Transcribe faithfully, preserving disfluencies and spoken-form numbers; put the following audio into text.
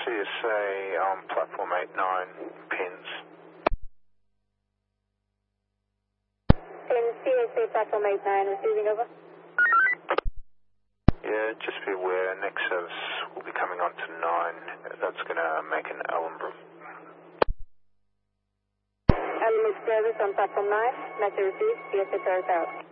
C S A on platform eight nine, pins. Pin C S A platform eight nine, receiving over. Yeah, just be aware, next service will be coming on to nine. That's going to make an Ellenbrook. Element service on platform nine, message received, C S A turret out.